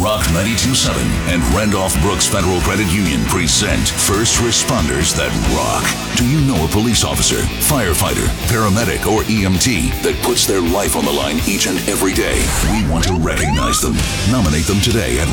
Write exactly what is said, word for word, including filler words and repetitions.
Rock ninety-two point seven and Randolph Brooks Federal Credit Union present First Responders That Rock. Do you know a police officer, firefighter, paramedic, or E M T that puts their life on the line each and every day? We want to recognize them. Nominate them today at